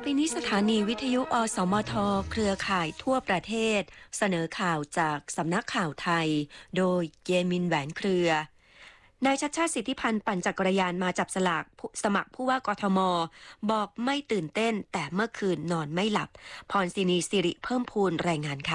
ไปนี้สถานีวิทยุอสมทเครือข่ายทั่วประเทศเสนอข่าวจากสำนักข่าวไทยโดยเยมินแหวนเครือนายชัชชาติสิทธิพันธ์ปั่นจักรยานมาจับสลากสมัครผู้ว่ากทมบอกไม่ตื่นเต้นแต่เมื่อคืนนอนไม่หลับพรศินีสิริเพิ่มพูนรายงานค่ะ